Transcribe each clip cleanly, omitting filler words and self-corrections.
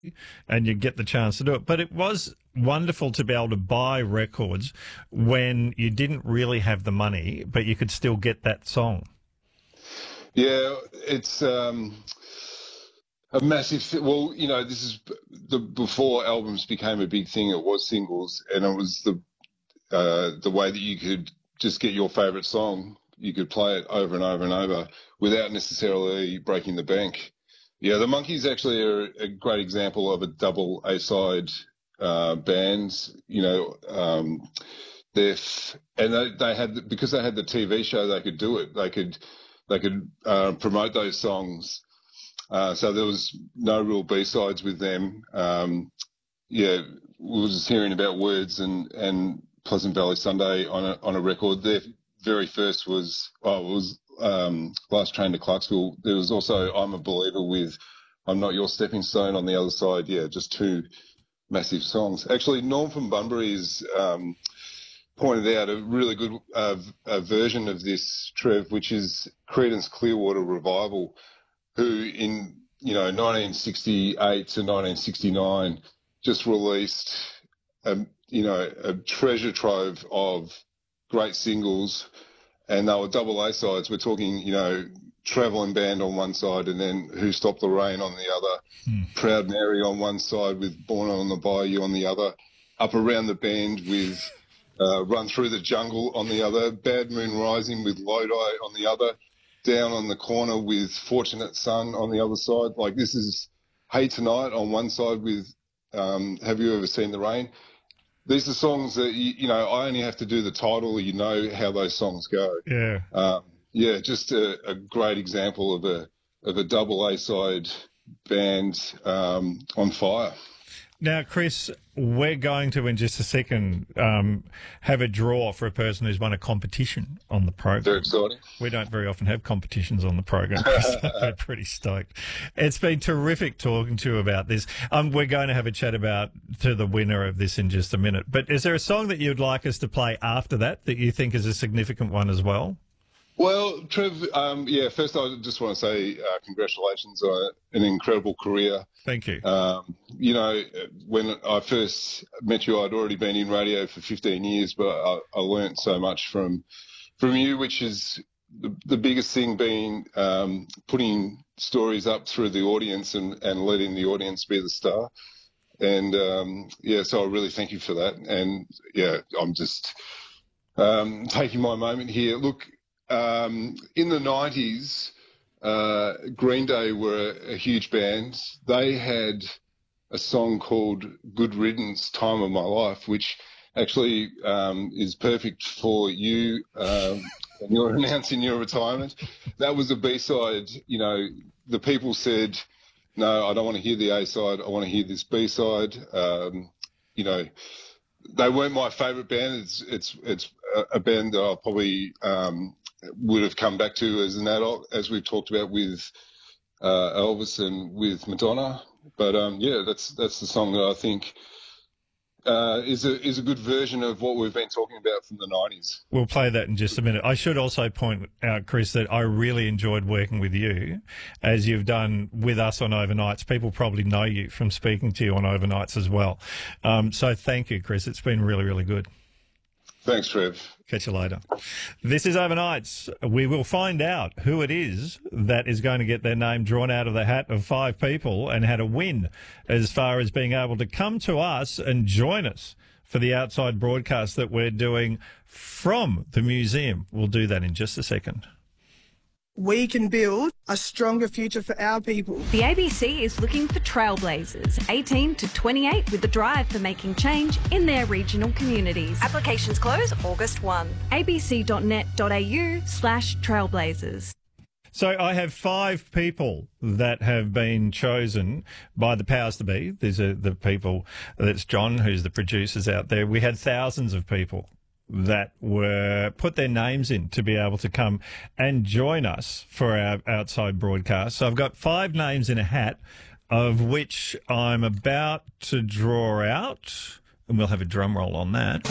and you get the chance to do it. But it was wonderful to be able to buy records when you didn't really have the money, but you could still get that song. Yeah, it's a massive. Well, this is before albums became a big thing. It was singles, and it was the way that you could just get your favourite song. You could play it over and over and over without necessarily breaking the bank. Yeah, the Monkees actually are a great example of a double A-side band. They had, because they had the TV show, they could do it. They could promote those songs. So there was no real B-sides with them. We were just hearing about Words and Pleasant Valley Sunday on a record. Their very first was Last Train to Clarksville. There was also I'm a Believer with I'm Not Your Stepping Stone on the other side. Yeah, just two massive songs. Actually, Norm from Bunbury has pointed out a really good version of this, Trev, which is Creedence Clearwater Revival, who in 1968 to 1969 just released a treasure trove of great singles, and they were double A-sides. We're talking, Travelling Band on one side and then Who Stopped the Rain on the other, Proud Mary on one side with Born on the Bayou on the other, Up Around the Bend with Run Through the Jungle on the other, Bad Moon Rising with Lodi on the other, Down on the Corner with Fortunate Son on the other side. Like, this is Hey Tonight on one side with Have You Ever Seen the Rain? These are songs that, I only have to do the title, how those songs go. Yeah. Just a great example of a double A-side band on fire. Now, Chris, we're going to, in just a second, have a draw for a person who's won a competition on the program. Very exciting. We don't very often have competitions on the program, Chris. We're pretty stoked. It's been terrific talking to you about this. We're going to have a chat to the winner of this in just a minute. But is there a song that you'd like us to play after that you think is a significant one as well? Well, Trev, first I just want to say congratulations on an incredible career. Thank you. When I first met you, I'd already been in radio for 15 years, but I learned so much from you, which is the biggest thing being putting stories up through the audience and letting the audience be the star. And, so I really thank you for that. And, I'm just taking my moment here. Look, in the 90s, Green Day were a huge band. They had a song called Good Riddance, Time of My Life, which actually is perfect for you when you're announcing your retirement. That was a B-side. The people said, no, I don't want to hear the A-side. I want to hear this B-side. They weren't my favourite band. It's a band that I probably would have come back to as an adult, as we've talked about with Elvis and with Madonna. But that's the song that I think is a good version of what we've been talking about from the 90s. We'll play that in just a minute. I should also point out, Chris, that I really enjoyed working with you, as you've done with us on Overnights. People probably know you from speaking to you on Overnights as well. So thank you, Chris. It's been really, really good. Thanks, Trev. Catch you later. This is Overnights. We will find out who it is that is going to get their name drawn out of the hat of 5 people and how to win as far as being able to come to us and join us for the outside broadcast that we're doing from the museum. We'll do that in just a second. We can build a stronger future for our people. The ABC is looking for trailblazers, 18 to 28, with the drive for making change in their regional communities. Applications close August 1. abc.net.au/trailblazers. So I have 5 people that have been chosen by the powers to be. These are the people. That's John, who's the producers out there. We had thousands of people that were put their names in to be able to come and join us for our outside broadcast. So I've got 5 names in a hat, of which I'm about to draw out, and we'll have a drum roll on that.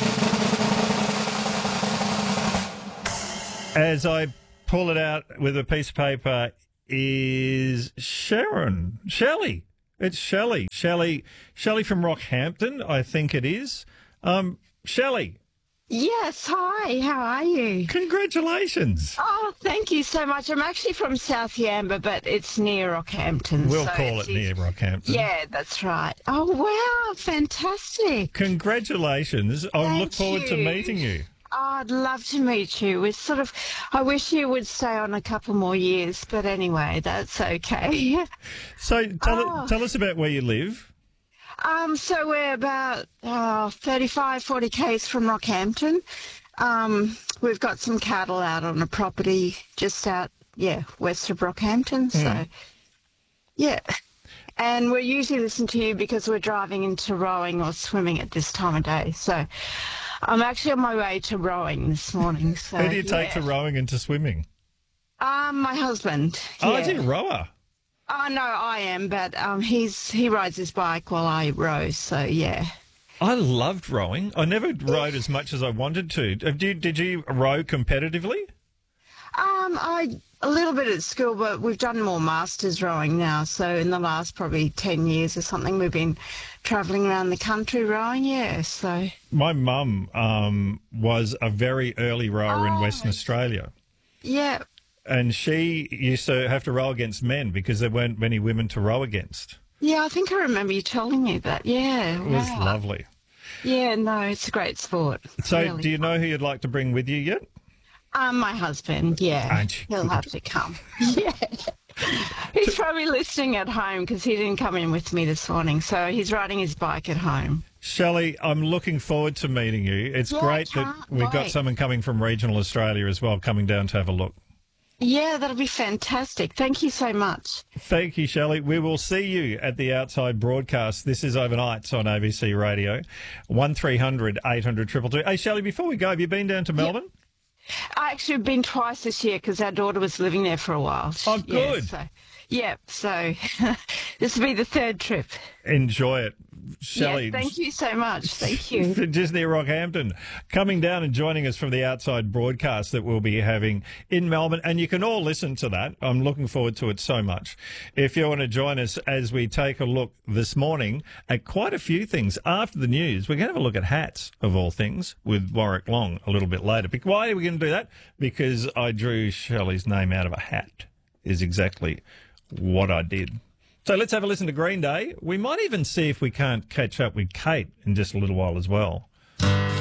As I pull it out with a piece of paper is Shelley. It's Shelley. Shelley from Rockhampton, I think it is. Shelley. Yes, hi, how are you? Congratulations. Oh, thank you so much. I'm actually from South Yamba, but it's near Rockhampton. We'll call it near Rockhampton. Yeah, that's right. Oh, wow, fantastic. Congratulations. I look forward to meeting you. Oh, I'd love to meet you. It's sort of, I wish you would stay on a couple more years, but anyway, that's okay. So tell us about where you live. So we're about 35, 40 k's from Rockhampton. We've got some cattle out on a property just out, west of Rockhampton. So, yeah. And we usually listen to you because we're driving into rowing or swimming at this time of day. So I'm actually on my way to rowing this morning. So, who do you take to rowing and to swimming? My husband. Oh, is he a rower? Oh, no, I am, but he rides his bike while I row, so yeah. I loved rowing. I never rowed as much as I wanted to. Did you row competitively? A little bit at school, but we've done more masters rowing now. So in the last probably 10 years or something, we've been travelling around the country rowing, So my mum was a very early rower in Western Australia. Yeah. And she used to have to row against men because there weren't many women to row against. Yeah, I think I remember you telling me that. Yeah. It was lovely. Yeah, no, it's a great sport. So really. Do you know who you'd like to bring with you yet? My husband, yeah. He'll have to come. Yeah. He's probably listening at home because he didn't come in with me this morning. So he's riding his bike at home. Shelley, I'm looking forward to meeting you. It's great that we've got someone coming from regional Australia as well coming down to have a look. Yeah, that'll be fantastic. Thank you so much. Thank you, Shelley. We will see you at the Outside broadcast. This is Overnights on ABC Radio, 1300 800 222. Hey, Shelley, before we go, have you been down to Melbourne? I actually have been twice this year because our daughter was living there for a while. Oh, good. So this will be the third trip. Enjoy it. Shelley. Yes, thank you so much. Thank you. Just near Rockhampton, coming down and joining us from the Outside broadcast that we'll be having in Melbourne. And you can all listen to that. I'm looking forward to it so much. If you want to join us as we take a look this morning at quite a few things after the news, we're going to have a look at hats, of all things, with Warwick Long a little bit later. Why are we going to do that? Because I drew Shelley's name out of a hat, is exactly what I did. So let's have a listen to Green Day. We might even see if we can't catch up with Kate in just a little while as well.